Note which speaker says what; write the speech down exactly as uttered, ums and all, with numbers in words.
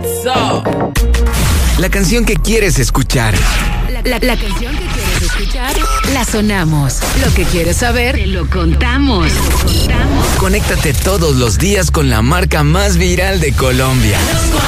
Speaker 1: WhatsApp.
Speaker 2: La canción que quieres escuchar.
Speaker 3: La, la, la canción que quieres escuchar, la sonamos. Lo que quieres saber, te lo contamos. Te lo contamos.
Speaker 2: Conéctate todos los días con la marca más viral de Colombia.